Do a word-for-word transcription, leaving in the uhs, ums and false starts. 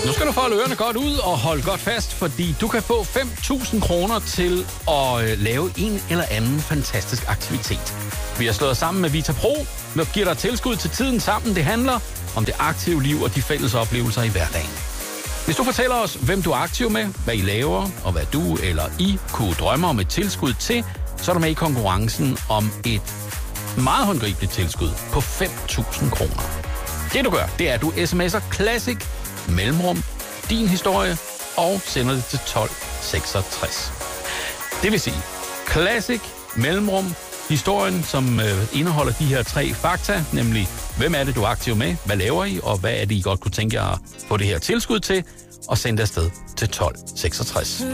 Nu skal du folde ørerne godt ud og holde godt fast, fordi du kan få fem tusind kroner til at lave en eller anden fantastisk aktivitet. Vi har slået os sammen med Vita Pro, der giver dig tilskud til tiden sammen. Det handler om det aktive liv og de fælles oplevelser i hverdagen. Hvis du fortæller os, hvem du er aktiv med, hvad I laver, og hvad du eller I kunne drømme om et tilskud til, så er du med i konkurrencen om et meget håndgribeligt tilskud på fem tusind kroner. Det du gør, det er, at du sms'er Classic mellemrum din historie og sender det til tolv seksogtres. Det vil sige, Classic mellemrum historien, som øh, indeholder de her tre fakta, nemlig hvem er det, du er aktiv med, hvad laver I, og hvad er det, I godt kunne tænke jer at få det her tilskud til, og sende det afsted til tolv seksogtres.